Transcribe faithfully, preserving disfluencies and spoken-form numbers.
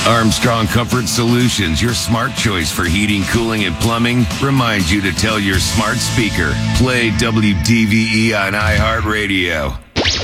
Armstrong Comfort Solutions, your smart choice for heating, cooling, and plumbing, reminds you to tell your smart speaker, play W D V E on iHeartRadio.